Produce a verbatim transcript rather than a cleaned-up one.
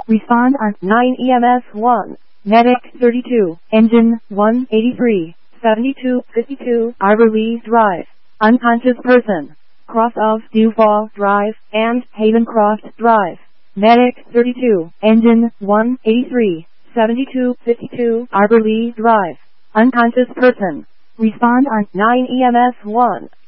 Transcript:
Respond on nine E M S one. Medic thirty-two. Engine one eighty-three. seventy-two fifty-two Arborlee Drive. Unconscious person. Cross of Dewfall Drive and Havencroft Drive. Medic thirty-two. Engine one eighty-three. seventy-two fifty-two Arborlee Drive. Unconscious person. Respond on nine E M S one.